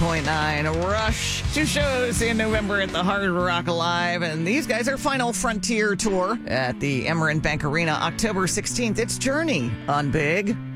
98.9 Rush. 2 shows in November at the Hard Rock Live, and these guys are Final Frontier Tour at the Emeren Bank Arena October 16th. It's Journey on Big